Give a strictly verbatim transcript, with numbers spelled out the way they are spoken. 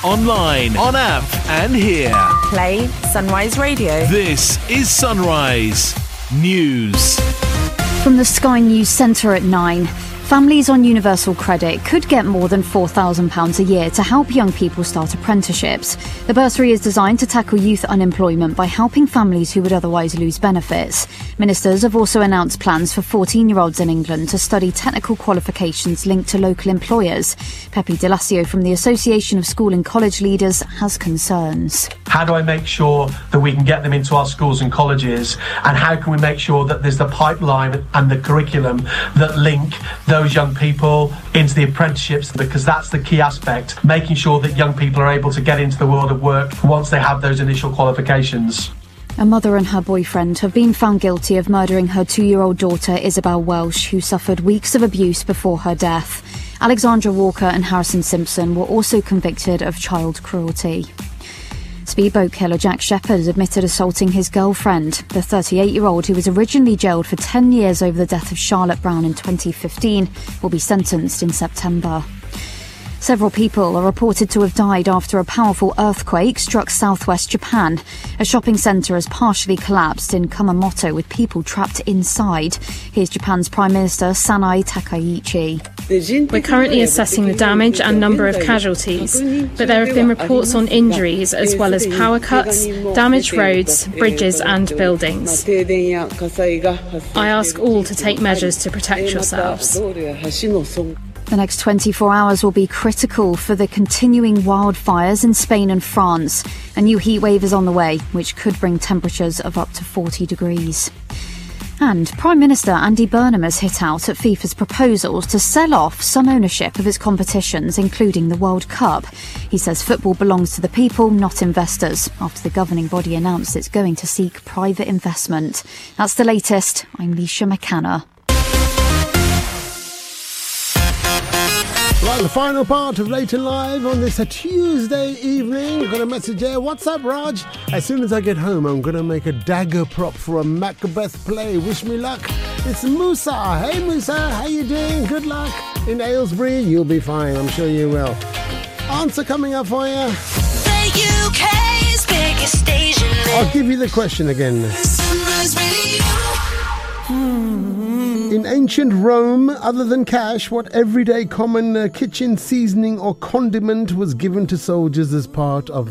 online, on app and here. Play Sunrise Radio. This is Sunrise News. From the Sky News Centre at nine. Families on Universal Credit could get more than four thousand pounds a year to help young people start apprenticeships. The bursary is designed to tackle youth unemployment by helping families who would otherwise lose benefits. Ministers have also announced plans for fourteen-year-olds in England to study technical qualifications linked to local employers. Pepe De Lacio from the Association of School and College Leaders has concerns. How do I make sure that we can get them into our schools and colleges? And how can we make sure that there's the pipeline and the curriculum that link those young people into the apprenticeships? Because that's the key aspect, making sure that young people are able to get into the world of work once they have those initial qualifications. A mother and her boyfriend have been found guilty of murdering her two-year-old daughter Isabel Welsh, who suffered weeks of abuse before her death. Alexandra Walker and Harrison Simpson were also convicted of child cruelty. Speedboat killer Jack Shepherd admitted assaulting his girlfriend. The thirty-eight-year-old, who was originally jailed for ten years over the death of Charlotte Brown in twenty fifteen, will be sentenced in September. Several people are reported to have died after a powerful earthquake struck southwest Japan. A shopping centre has partially collapsed in Kumamoto with people trapped inside. Here's Japan's Prime Minister Sanai Takaichi. We're currently assessing the damage and number of casualties, but there have been reports on injuries as well as power cuts, damaged roads, bridges and buildings. I ask all to take measures to protect yourselves. The next twenty-four hours will be critical for the continuing wildfires in Spain and France. A new heatwave is on the way, which could bring temperatures of up to forty degrees. And Prime Minister Andy Burnham has hit out at FIFA's proposals to sell off some ownership of its competitions, including the World Cup. He says football belongs to the people, not investors, after the governing body announced it's going to seek private investment. That's the latest. I'm Leisha McCanna. Right, the final part of Late and Live on this a Tuesday evening. I've got a message here. What's up, Raj? As soon as I get home, I'm going to make a dagger prop for a Macbeth play. Wish me luck. It's Musa. Hey, Musa. How you doing? Good luck. In Aylesbury, you'll be fine. I'm sure you will. Answer coming up for you. The U K's biggest station. I'll give you the question again. Sunrise Radio. In ancient Rome, other than cash, what everyday common uh, kitchen seasoning or condiment was given to soldiers as part of